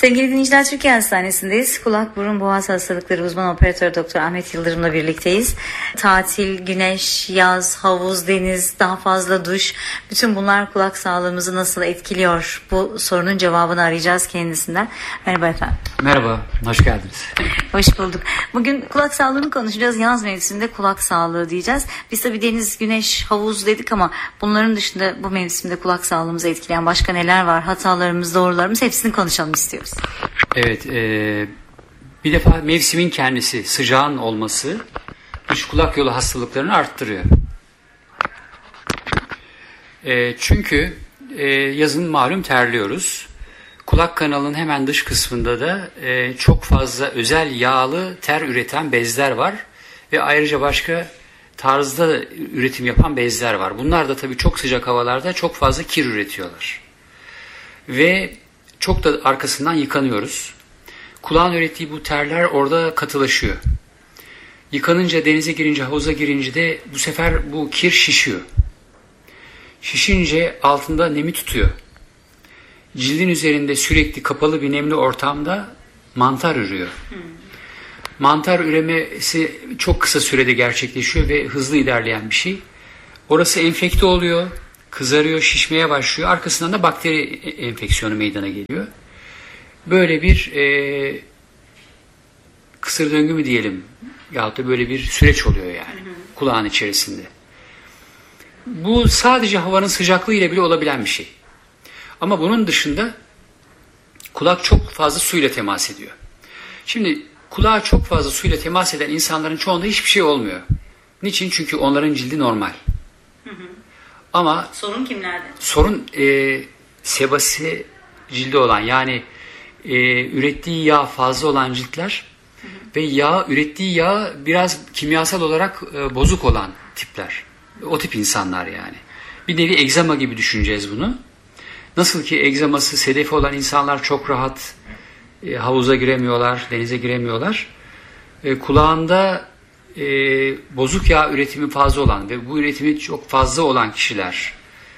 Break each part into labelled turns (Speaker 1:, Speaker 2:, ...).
Speaker 1: Sevgili dinleyiciler, Türkiye Hastanesi'ndeyiz. Kulak, burun, boğaz hastalıkları uzman operatör Doktor Ahmet Yıldırım'la birlikteyiz. Tatil, güneş, yaz, havuz, deniz, daha fazla duş, bütün bunlar kulak sağlığımızı nasıl etkiliyor? Bu sorunun cevabını arayacağız kendisinden. Merhaba efendim.
Speaker 2: Merhaba, hoş geldiniz.
Speaker 1: Hoş bulduk. Bugün kulak sağlığını konuşacağız. Yaz mevsiminde kulak sağlığı diyeceğiz. Biz tabii deniz, güneş, havuz dedik ama bunların dışında bu mevsimde kulak sağlığımızı etkileyen başka neler var? Hatalarımız, doğrularımız, hepsini konuşalım istiyoruz.
Speaker 2: Evet, bir defa mevsimin kendisi, sıcağın olması dış kulak yolu hastalıklarını arttırıyor. Çünkü yazın malum terliyoruz. Kulak kanalının hemen dış kısmında da çok fazla özel yağlı ter üreten bezler var ve ayrıca başka tarzda üretim yapan bezler var. Bunlar da tabii çok sıcak havalarda çok fazla kir üretiyorlar. Ve çok da arkasından yıkanıyoruz. Kulağın ürettiği bu terler orada katılaşıyor. Yıkanınca, denize girince, havuza girince de bu sefer bu kir şişiyor. Şişince altında nemi tutuyor. Cildin üzerinde sürekli kapalı bir nemli ortamda mantar ürüyor. Mantar üremesi çok kısa sürede gerçekleşiyor ve hızlı ilerleyen bir şey. Orası enfekte oluyor, kızarıyor, şişmeye başlıyor. Arkasından da bakteri enfeksiyonu meydana geliyor. Böyle bir kısır döngü mü diyelim, yahut da böyle bir süreç oluyor yani kulağın içerisinde. Bu sadece havanın sıcaklığı ile bile olabilen bir şey. Ama bunun dışında kulak çok fazla suyla temas ediyor. Şimdi kulağa çok fazla suyla temas eden insanların çoğunda hiçbir şey olmuyor. Niçin? Çünkü onların cildi normal. Ama
Speaker 1: sorun kimlerde?
Speaker 2: Sorun sebası cildi olan, yani ürettiği yağ fazla olan ciltler ve ürettiği yağ biraz kimyasal olarak bozuk olan tipler. O tip insanlar yani. Bir nevi egzama gibi düşüneceğiz bunu. Nasıl ki egzaması sedefi olan insanlar çok rahat havuza giremiyorlar, denize giremiyorlar. Kulağında bozuk yağ üretimi fazla olan ve bu üretimi çok fazla olan kişiler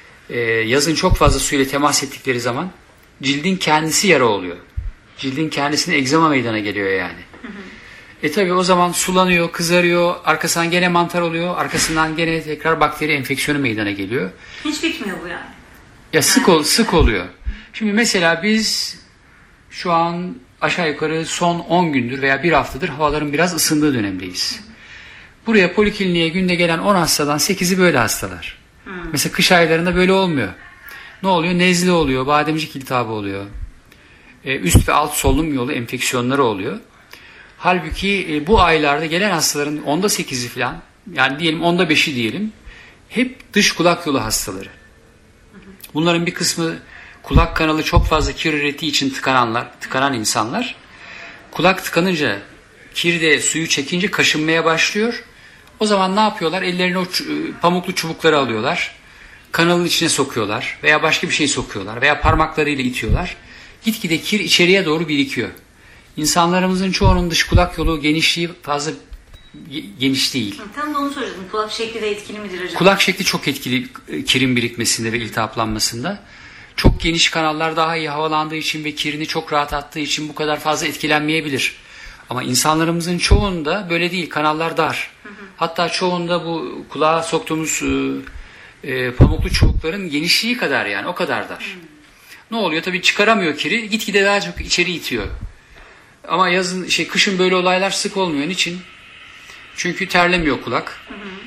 Speaker 2: yazın çok fazla suyla temas ettikleri zaman cildin kendisi yara oluyor. Cildin kendisine egzama meydana geliyor yani. Tabi o zaman sulanıyor, kızarıyor, arkasından gene mantar oluyor, arkasından gene tekrar bakteri enfeksiyonu meydana geliyor.
Speaker 1: Hiç bitmiyor bu yani.
Speaker 2: Ya sık oluyor. Şimdi mesela biz şu an aşağı yukarı son 10 gündür veya bir haftadır havaların biraz ısındığı dönemdeyiz. Buraya polikliniğe günde gelen 10 hastadan 8'i böyle hastalar. Mesela kış aylarında böyle olmuyor. Ne oluyor? Nezle oluyor, bademcik iltihabı oluyor. Üst ve alt solunum yolu enfeksiyonları oluyor. Halbuki bu aylarda gelen hastaların onda 8'i falan, yani diyelim onda 5'i diyelim, hep dış kulak yolu hastaları. Bunların bir kısmı kulak kanalı çok fazla kir ürettiği için tıkanan insanlar. Kulak tıkanınca, kir de suyu çekince kaşınmaya başlıyor. O zaman ne yapıyorlar? Ellerine o pamuklu çubukları alıyorlar. Kanalın içine sokuyorlar veya başka bir şey sokuyorlar veya parmaklarıyla itiyorlar. Gitgide kir içeriye doğru birikiyor. İnsanlarımızın çoğunun dış kulak yolu genişliği fazla geniş değil.
Speaker 1: Tam da onu soracaktım. Kulak şekli de etkili midir acaba?
Speaker 2: Kulak şekli çok etkili kirin birikmesinde ve iltihaplanmasında. Çok geniş kanallar daha iyi havalandığı için ve kirini çok rahat attığı için bu kadar fazla etkilenmeyebilir. Ama insanlarımızın çoğunda böyle değil. Kanallar dar. Hatta çoğunda bu kulağa soktuğumuz pamuklu çubukların genişliği kadar, yani o kadar dar. Ne oluyor? Tabii çıkaramıyor kiri. Gitgide daha çok içeri itiyor. Ama kışın böyle olaylar sık olmuyor. Niçin? Çünkü terlemiyor kulak.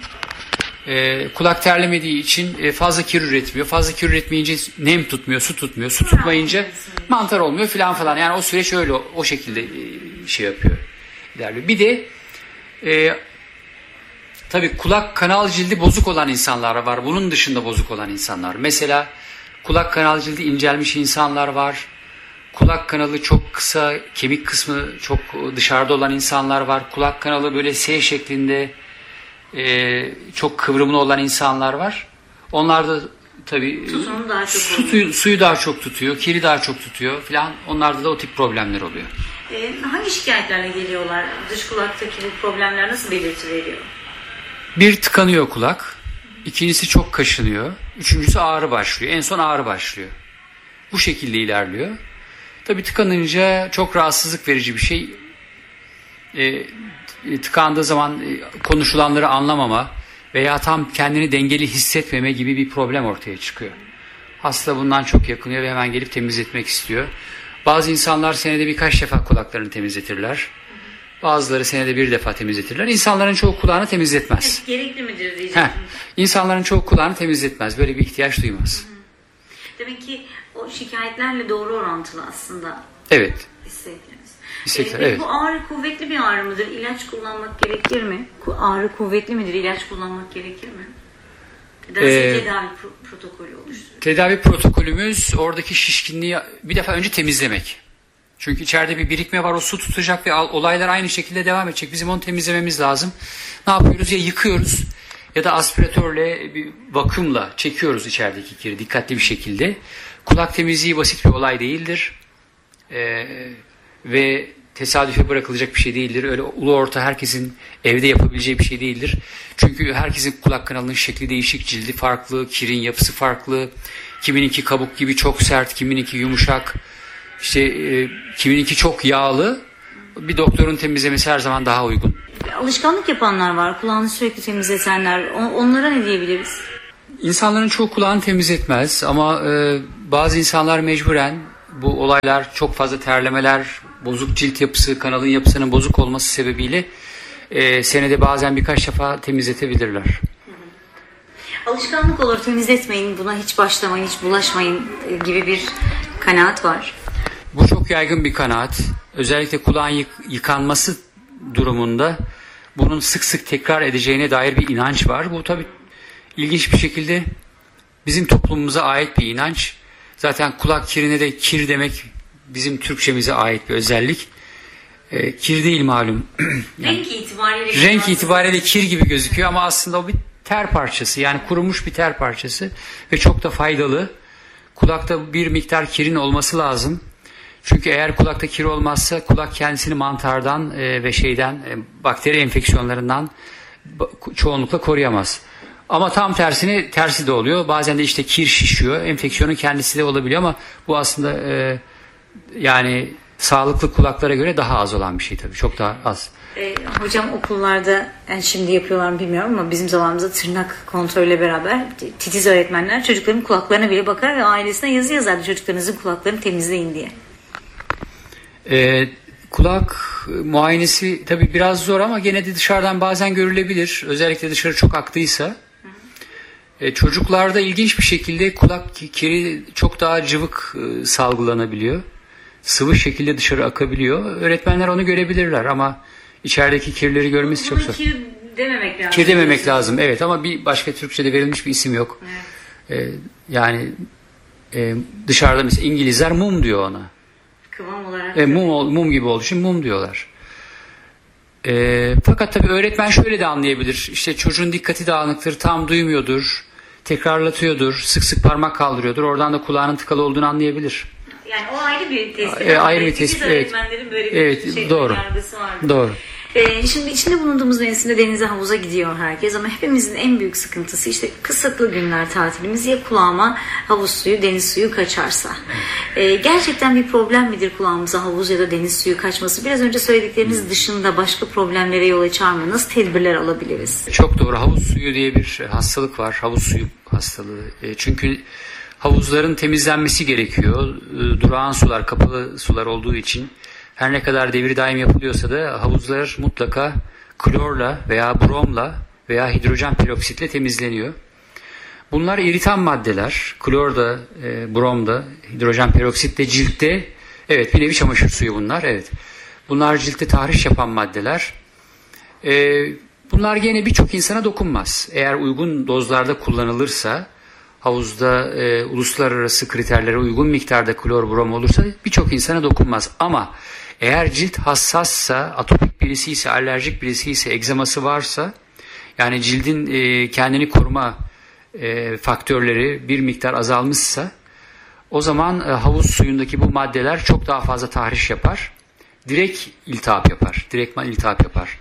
Speaker 2: Kulak terlemediği için fazla kir üretmiyor. Fazla kir üretmeyince nem tutmuyor, su tutmuyor. Su tutmayınca mantar olmuyor falan. Yani o süreç öyle, o şekilde yapıyor. İlerliyor. Bir de tabii kulak kanal cildi bozuk olan insanlar var. Bunun dışında bozuk olan insanlar. Mesela kulak kanal cildi incelmiş insanlar var. Kulak kanalı çok kısa, kemik kısmı çok dışarıda olan insanlar var. Kulak kanalı böyle S şeklinde çok kıvrımlı olan insanlar var. Onlar da tabii suyu daha çok tutuyor, kiri daha çok tutuyor filan. Onlarda da o tip problemler oluyor.
Speaker 1: Hangi şikayetlerle geliyorlar? Dış kulaktaki bu problemler nasıl belirti veriyor?
Speaker 2: Bir, tıkanıyor kulak. İkincisi çok kaşınıyor. Üçüncüsü ağrı başlıyor. En son ağrı başlıyor. Bu şekilde ilerliyor. Tabii tıkanınca çok rahatsızlık verici bir şey. Tıkandığı zaman konuşulanları anlamama veya tam kendini dengeli hissetmeme gibi bir problem ortaya çıkıyor. Hasta bundan çok yakınıyor ve hemen gelip temizletmek istiyor. Bazı insanlar senede birkaç defa kulaklarını temizletirler. Bazıları senede bir defa temizletirler. İnsanların çoğu kulağını temizletmez.
Speaker 1: Gerekli midir diyeceğim.
Speaker 2: İnsanların çoğu kulağını temizletmez. Böyle bir ihtiyaç duymaz.
Speaker 1: Demek ki o şikayetlerle doğru orantılı aslında.
Speaker 2: Evet.
Speaker 1: Hissettiğiniz.
Speaker 2: Evet.
Speaker 1: Bu ağrı kuvvetli bir ağrı mıdır? İlaç kullanmak gerekir mi? Ağrı kuvvetli midir? İlaç kullanmak gerekir mi? Tedavi protokolü oluşturuyor.
Speaker 2: Tedavi protokolümüz oradaki şişkinliği bir defa önce temizlemek. Çünkü içeride bir birikme var, o su tutacak ve olaylar aynı şekilde devam edecek. Bizim onu temizlememiz lazım. Ne yapıyoruz? Ya yıkıyoruz ya da aspiratörle, bir vakumla çekiyoruz içerideki kiri dikkatli bir şekilde. Kulak temizliği basit bir olay değildir. Ve tesadüfe bırakılacak bir şey değildir. Öyle ulu orta herkesin evde yapabileceği bir şey değildir. Çünkü herkesin kulak kanalının şekli değişik, cildi farklı, kirin yapısı farklı. Kimininki kabuk gibi çok sert, kimininki yumuşak. Kimininki çok yağlı. Bir doktorun temizlemesi her zaman daha uygun.
Speaker 1: Alışkanlık yapanlar var, kulağını sürekli temizletenler. Onlara ne diyebiliriz?
Speaker 2: İnsanların çoğu kulağını temizletmez ama bazı insanlar mecburen, bu olaylar çok fazla terlemeler, bozuk cilt yapısı, kanalın yapısının bozuk olması sebebiyle senede bazen birkaç defa temizletebilirler.
Speaker 1: Alışkanlık olur, temizletmeyin, buna hiç başlamayın, hiç bulaşmayın gibi bir kanaat var.
Speaker 2: Bu çok yaygın bir kanaat. Özellikle kulağın yıkanması durumunda bunun sık sık tekrar edeceğine dair bir inanç var. Bu tabii ilginç bir şekilde bizim toplumumuza ait bir inanç. Zaten kulak kirine de kir demek bizim Türkçemize ait bir özellik. Kir değil malum. Yani, renk itibariyle kir gibi gözüküyor ama aslında o bir ter parçası. Yani kurumuş bir ter parçası ve çok da faydalı. Kulakta bir miktar kirin olması lazım. Çünkü eğer kulakta kir olmazsa kulak kendisini mantardan ve bakteri enfeksiyonlarından çoğunlukla koruyamaz. Ama tam tersi de oluyor. Bazen de kir şişiyor. Enfeksiyonun kendisi de olabiliyor ama bu aslında yani sağlıklı kulaklara göre daha az olan bir şey tabii. Çok daha az.
Speaker 1: Hocam okullarda, yani şimdi yapıyorlar mı bilmiyorum ama bizim zamanımızda tırnak kontrolüyle beraber titiz öğretmenler çocukların kulaklarına bile bakar ve ailesine yazı yazardı, çocuklarınızın kulaklarını temizleyin diye.
Speaker 2: Kulak muayenesi tabii biraz zor ama gene de dışarıdan bazen görülebilir. Özellikle dışarı çok aktıysa. Çocuklarda ilginç bir şekilde kulak kiri çok daha cıvık salgılanabiliyor. Sıvı şekilde dışarı akabiliyor. Öğretmenler onu görebilirler ama içerideki kirleri görmesi çok zor.
Speaker 1: Kir dememek lazım.
Speaker 2: Kir dememek lazım, evet, ama bir başka Türkçe'de verilmiş bir isim yok. Evet. Dışarıda mesela İngilizler mum diyor ona.
Speaker 1: Kıvam olarak.
Speaker 2: Mum gibi olduğu için mum diyorlar. Fakat tabii öğretmen şöyle de anlayabilir. Çocuğun dikkati dağınıktır, tam duymuyordur, tekrarlatıyordur, sık sık parmak kaldırıyordur. Oradan da kulağının tıkalı olduğunu anlayabilir.
Speaker 1: Yani o ayrı bir tespit.
Speaker 2: Ayrı bir tespit.
Speaker 1: Öğretmenlerin böyle bir
Speaker 2: doğru.
Speaker 1: yargısı vardı.
Speaker 2: Doğru.
Speaker 1: Şimdi içinde bulunduğumuz mevsimde denize, havuza gidiyor herkes ama hepimizin en büyük sıkıntısı kısıtlı günler tatilimiz, ya kulağıma havuz suyu, deniz suyu kaçarsa. Gerçekten bir problem midir kulağımıza havuz ya da deniz suyu kaçması? Biraz önce söyledikleriniz dışında başka problemlere yol açar mı? Nasıl tedbirler alabiliriz?
Speaker 2: Çok doğru. Havuz suyu diye bir hastalık var. Havuz suyu hastalığı. Çünkü havuzların temizlenmesi gerekiyor. Durağan sular, kapalı sular olduğu için her ne kadar devir daim yapılıyorsa da havuzlar mutlaka klorla veya bromla veya hidrojen peroksitle temizleniyor. Bunlar iritan maddeler. Klor da, brom da, hidrojen peroksit de ciltte, evet, bir nevi çamaşır suyu bunlar. Evet. Bunlar ciltte tahriş yapan maddeler. Bunlar gene birçok insana dokunmaz. Eğer uygun dozlarda kullanılırsa, havuzda uluslararası kriterlere uygun miktarda klor, brom olursa birçok insana dokunmaz. Ama eğer cilt hassassa, atopik birisi ise, alerjik birisi ise, egzaması varsa, yani cildin kendini koruma faktörleri bir miktar azalmışsa, o zaman havuz suyundaki bu maddeler çok daha fazla tahriş yapar. Direktman iltihap yapar.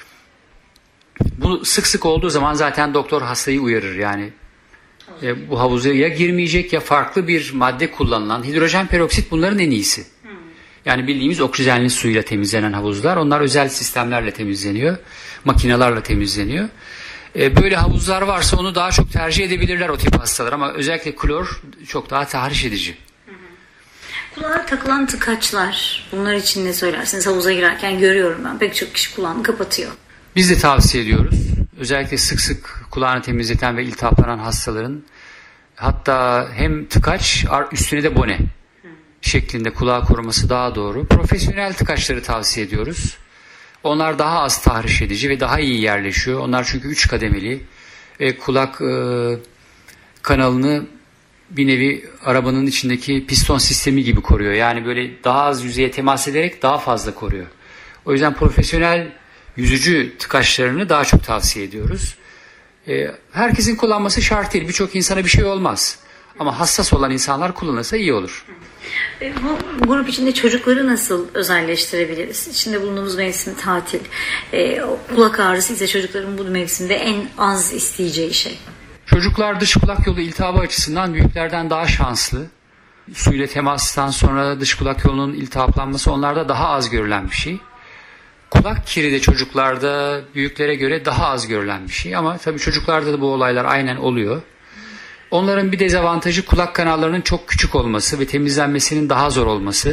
Speaker 2: Bu sık sık olduğu zaman zaten doktor hastayı uyarır. Yani bu havuza ya girmeyecek ya farklı bir madde kullanılan, hidrojen peroksit bunların en iyisi. Yani bildiğimiz oksijenli suyla temizlenen havuzlar. Onlar özel sistemlerle temizleniyor. Makinelerle temizleniyor. Böyle havuzlar varsa onu daha çok tercih edebilirler o tip hastalar. Ama özellikle klor çok daha tahriş edici.
Speaker 1: Kulağa takılan tıkaçlar, bunlar için ne söylersiniz? Havuza girerken görüyorum ben, pek çok kişi kulağını kapatıyor.
Speaker 2: Biz de tavsiye ediyoruz. Özellikle sık sık kulağını temizleten ve iltihaplanan hastaların, hatta hem tıkaç üstüne de bone şeklinde kulağı koruması daha doğru. Profesyonel tıkaçları tavsiye ediyoruz. Onlar daha az tahriş edici ve daha iyi yerleşiyor. Onlar çünkü 3 kademeli. Kulak kanalını bir nevi arabanın içindeki piston sistemi gibi koruyor. Yani böyle daha az yüzeye temas ederek daha fazla koruyor. O yüzden profesyonel yüzücü tıkaçlarını daha çok tavsiye ediyoruz. Herkesin kullanması şart değil. Birçok insana bir şey olmaz. Ama hassas olan insanlar kullanırsa iyi olur.
Speaker 1: Bu grup içinde çocukları nasıl özelleştirebiliriz? İçinde bulunduğumuz mevsim tatil. Kulak ağrısı ise çocukların bu mevsimde en az isteyeceği şey.
Speaker 2: Çocuklar dış kulak yolu iltihabı açısından büyüklerden daha şanslı. Suyla temastan sonra dış kulak yolunun iltihaplanması onlarda daha az görülen bir şey. Kulak kiri de çocuklarda büyüklere göre daha az görülen bir şey. Ama tabii çocuklarda da bu olaylar aynen oluyor. Onların bir dezavantajı kulak kanallarının çok küçük olması ve temizlenmesinin daha zor olması.